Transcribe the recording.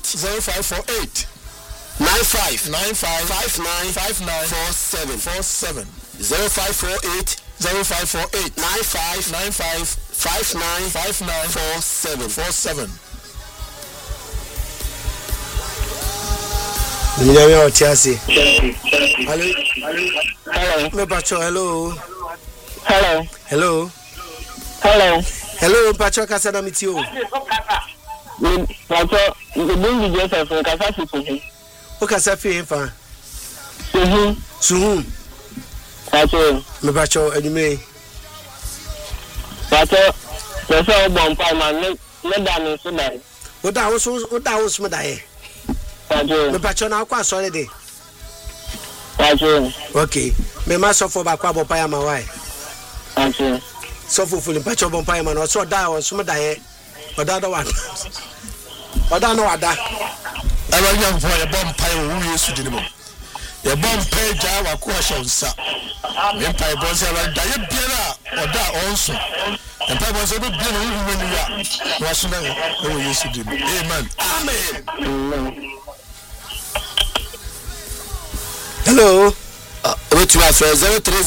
0548 95 59 0548 95 59 Nyame o tiasi. Hello. Me pacho hello. Hello. Hello. Hello. Hello pacho kasa na mitio. Pacho, the Joseph kasa fifi. O kasa fi fa. Suhu. Pacho. Me pacho anime. Pacho, pese o bon pa man me da ni so dai. O da wo so da ye. Pacho. Me pacho na kwa sorry de. Pacho. Okay. Me ma so for ba kwa bo pa ya ma why. Pacho. So for full pacho bo pa ya ma no so da wo so da ye. Oda da wa. Oda no wada. Aba nyam fo ye bom pai wo Yesu dinimo. Ye bom pai ja wa ko shonsa. Ye pai bo se ba da ye biara oda onso. Ye pai bo se be biara wo ni ya. Wa so na wo Yesu dinimo. Amen. Amen. Hello. Wait to 030